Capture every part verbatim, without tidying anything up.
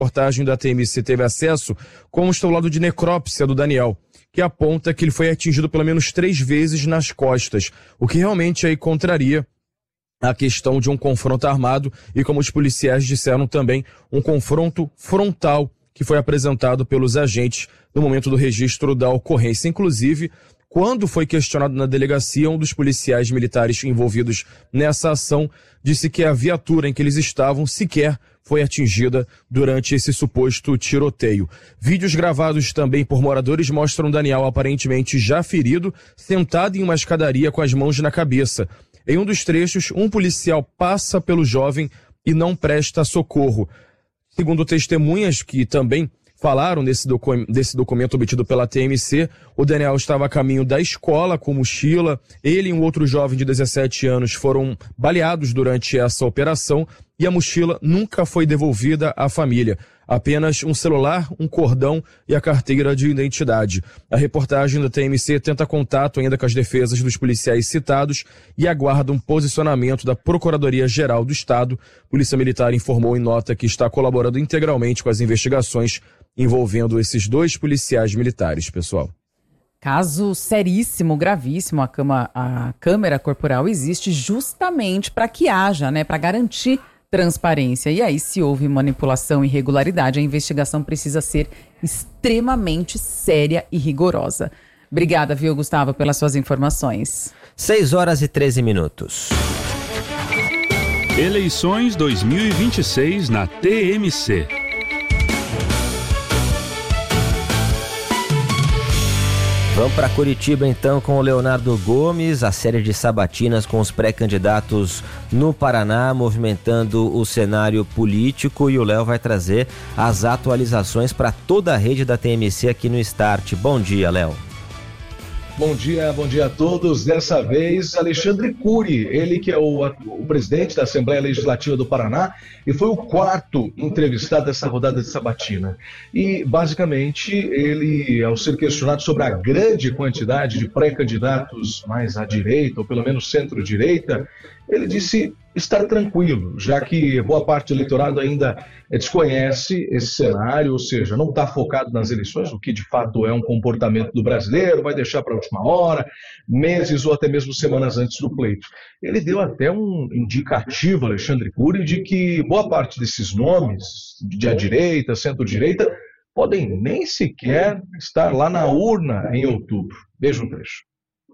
reportagem da T M C teve acesso, consta o lado de necrópsia do Daniel, que aponta que ele foi atingido pelo menos três vezes nas costas, o que realmente aí contraria a questão de um confronto armado e, como os policiais disseram também, um confronto frontal que foi apresentado pelos agentes no momento do registro da ocorrência. Inclusive, quando foi questionado na delegacia, um dos policiais militares envolvidos nessa ação disse que a viatura em que eles estavam sequer foi atingida durante esse suposto tiroteio. Vídeos gravados também por moradores mostram Daniel aparentemente já ferido, sentado em uma escadaria com as mãos na cabeça. Em um dos trechos, um policial passa pelo jovem e não presta socorro. Segundo testemunhas que também falaram desse, docu- desse documento obtido pela T M C, o Daniel estava a caminho da escola com mochila. Ele e um outro jovem de dezessete anos foram baleados durante essa operação e a mochila nunca foi devolvida à família. Apenas um celular, um cordão e a carteira de identidade. A reportagem da T M C tenta contato ainda com as defesas dos policiais citados e aguarda um posicionamento da Procuradoria-Geral do Estado. Polícia Militar informou em nota que está colaborando integralmente com as investigações envolvendo esses dois policiais militares, pessoal. Caso seríssimo, gravíssimo. A, cama, a câmera corporal existe justamente para que haja, né, para garantir transparência. E aí, se houve manipulação e irregularidade, a investigação precisa ser extremamente séria e rigorosa. Obrigada, viu, Gustavo, pelas suas informações. seis horas e treze minutos. Eleições dois mil e vinte e seis na T M C. Vamos para Curitiba então com o Leonardo Gomes, a série de sabatinas com os pré-candidatos no Paraná, movimentando o cenário político, e o Léo vai trazer as atualizações para toda a rede da T M C aqui no Start. Bom dia, Léo. Bom dia, bom dia a todos. Dessa vez, Alexandre Cury, ele que é o, o presidente da Assembleia Legislativa do Paraná e foi o quarto entrevistado dessa rodada de sabatina. E, basicamente, ele, ao ser questionado sobre a grande quantidade de pré-candidatos mais à direita, ou pelo menos centro-direita, ele disse estar tranquilo, já que boa parte do eleitorado ainda desconhece esse cenário, ou seja, não está focado nas eleições, o que de fato é um comportamento do brasileiro, vai deixar para a última hora, meses ou até mesmo semanas antes do pleito. Ele deu até um indicativo, Alexandre Cury, de que boa parte desses nomes, de à direita, centro-direita, podem nem sequer estar lá na urna em outubro. Veja um trecho.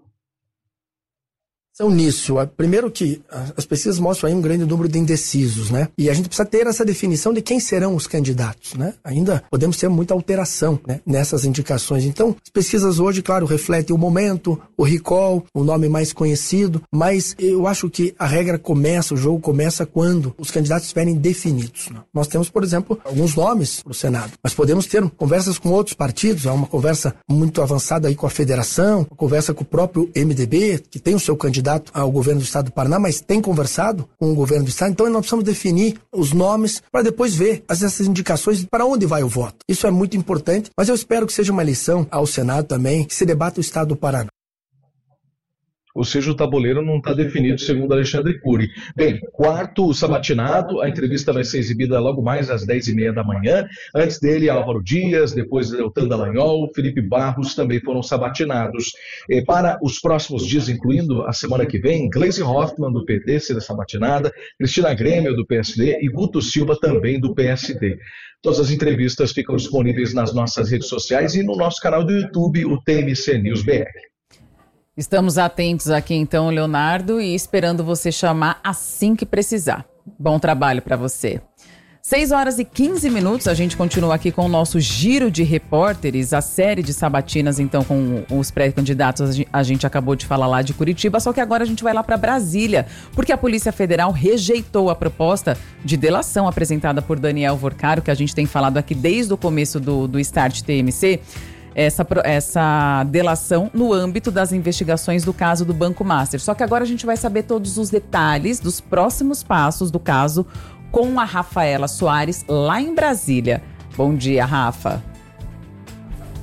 Nisso, primeiro que as pesquisas mostram aí um grande número de indecisos, né? E a gente precisa ter essa definição de quem serão os candidatos, né? Ainda podemos ter muita alteração, né, nessas indicações. Então, as pesquisas hoje, claro, refletem o momento, o recall, o nome mais conhecido, mas eu acho que a regra começa, o jogo começa quando os candidatos estiverem definidos, né? Nós temos, por exemplo, alguns nomes para o Senado, mas podemos ter conversas com outros partidos, há uma conversa muito avançada aí com a federação, uma conversa com o próprio M D B, que tem o seu candidato ao governo do estado do Paraná, mas tem conversado com o governo do estado, então nós precisamos definir os nomes para depois ver essas indicações para onde vai o voto. Isso é muito importante, mas eu espero que seja uma eleição ao Senado também, que se debata o estado do Paraná. Ou seja, o tabuleiro não está definido, segundo Alexandre Cury. Bem, quarto sabatinado, a entrevista vai ser exibida logo mais às dez e meia da manhã. Antes dele, Álvaro Dias, depois Deltan Dallagnol, Felipe Barros também foram sabatinados. E para os próximos dias, incluindo a semana que vem, Gleisi Hoffmann, do P T, será sabatinada, Cristina Grêmio, do P S D, e Guto Silva, também do P S D. Todas as entrevistas ficam disponíveis nas nossas redes sociais e no nosso canal do YouTube, o T M C News B R. Estamos atentos aqui então, Leonardo, e esperando você chamar assim que precisar. Bom trabalho para você. seis horas e quinze minutos, a gente continua aqui com o nosso giro de repórteres, a série de sabatinas, então, com os pré-candidatos. A gente acabou de falar lá de Curitiba, só que agora a gente vai lá para Brasília, porque a Polícia Federal rejeitou a proposta de delação apresentada por Daniel Vorcaro, que a gente tem falado aqui desde o começo do, do Start T M C. Essa, essa delação no âmbito das investigações do caso do Banco Master. Só que agora a gente vai saber todos os detalhes dos próximos passos do caso com a Rafaela Soares, lá em Brasília. Bom dia, Rafa.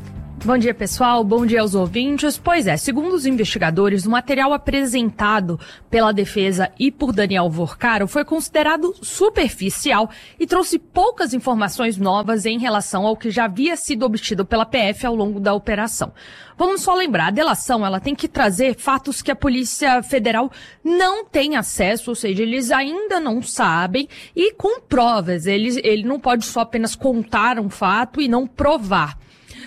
Bom dia, pessoal. Bom dia aos ouvintes. Pois é, segundo os investigadores, o material apresentado pela defesa e por Daniel Vorcaro foi considerado superficial e trouxe poucas informações novas em relação ao que já havia sido obtido pela P F ao longo da operação. Vamos só lembrar, a delação ela tem que trazer fatos que a Polícia Federal não tem acesso, ou seja, eles ainda não sabem, e com provas. Ele, ele não pode só apenas contar um fato e não provar.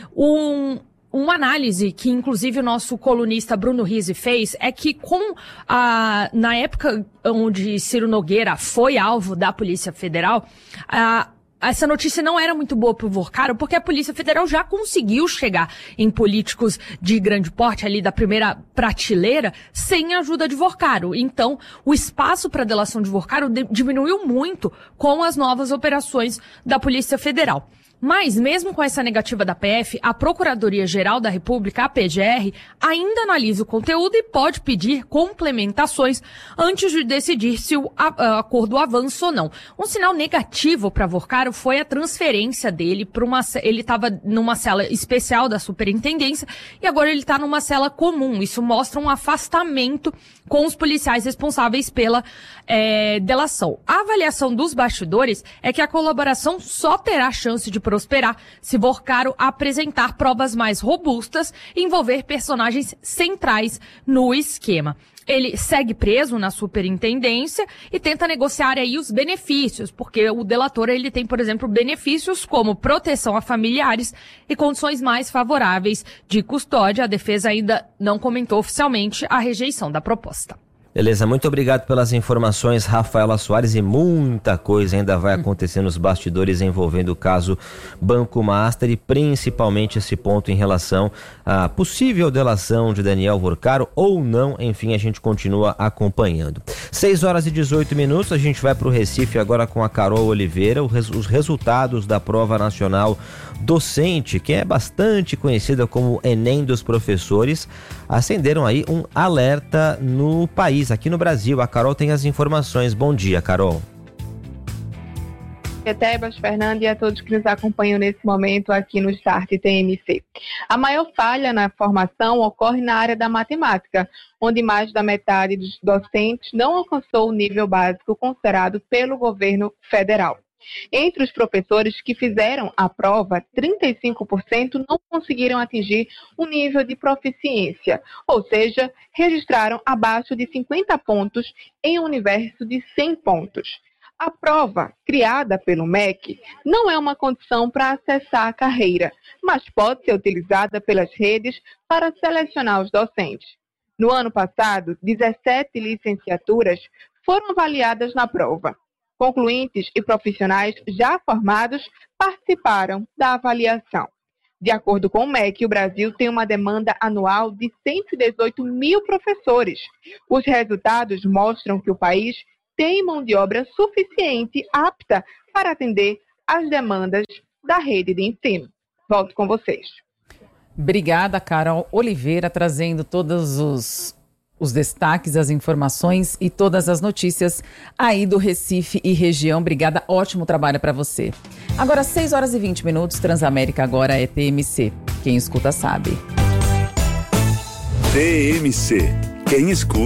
Um, uma análise que, inclusive, o nosso colunista Bruno Rizzi fez é que com a, na época onde Ciro Nogueira foi alvo da Polícia Federal, a, essa notícia não era muito boa para o Vorcaro, porque a Polícia Federal já conseguiu chegar em políticos de grande porte, ali da primeira prateleira, sem a ajuda de Vorcaro. Então, o espaço para a delação de Vorcaro de, diminuiu muito com as novas operações da Polícia Federal. Mas, mesmo com essa negativa da P F, a Procuradoria-Geral da República, a P G R, ainda analisa o conteúdo e pode pedir complementações antes de decidir se o acordo avança ou não. Um sinal negativo para Vorcaro foi a transferência dele para uma... Ele estava numa cela especial da superintendência e agora ele está numa cela comum. Isso mostra um afastamento com os policiais responsáveis pela é, delação. A avaliação dos bastidores é que a colaboração só terá chance de prosperar se Vorcaro apresentar provas mais robustas e envolver personagens centrais no esquema. Ele segue preso na superintendência e tenta negociar aí os benefícios, porque o delator ele tem, por exemplo, benefícios como proteção a familiares e condições mais favoráveis de custódia. A defesa ainda não comentou oficialmente a rejeição da proposta. Beleza, muito obrigado pelas informações, Rafaela Soares, e muita coisa ainda vai acontecer nos bastidores envolvendo o caso Banco Master e principalmente esse ponto em relação à possível delação de Daniel Vorcaro ou não, enfim, a gente continua acompanhando. seis horas e dezoito minutos, a gente vai para o Recife agora com a Carol Oliveira, os resultados da Prova Nacional Docente, que é bastante conhecida como Enem dos professores, acenderam aí um alerta no país, aqui no Brasil. A Carol tem as informações. Bom dia, Carol. Tebas, Fernando e a todos que nos acompanham nesse momento aqui no Start T M C. A maior falha na formação ocorre na área da matemática, onde mais da metade dos docentes não alcançou o nível básico considerado pelo governo federal. Entre os professores que fizeram a prova, trinta e cinco por cento não conseguiram atingir o nível de proficiência, ou seja, registraram abaixo de cinquenta pontos em um universo de cem pontos. A prova, criada pelo M E C, não é uma condição para acessar a carreira, mas pode ser utilizada pelas redes para selecionar os docentes. No ano passado, dezessete licenciaturas foram avaliadas na prova. Concluintes e profissionais já formados participaram da avaliação. De acordo com o M E C, o Brasil tem uma demanda anual de cento e dezoito mil professores. Os resultados mostram que o país tem mão de obra suficiente apta para atender às demandas da rede de ensino. Volto com vocês. Obrigada, Carol Oliveira, trazendo todos os, os destaques, as informações e todas as notícias aí do Recife e região. Obrigada, ótimo trabalho para você. Agora, seis horas e vinte minutos, Transamérica agora é T M C. Quem escuta sabe. T M C. Quem escuta